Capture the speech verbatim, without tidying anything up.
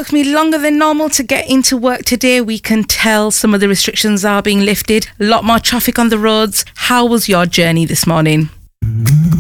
took me longer than normal to get into work today. We can tell some of the restrictions are being lifted. A lot more traffic on the roads. How was your journey this morning?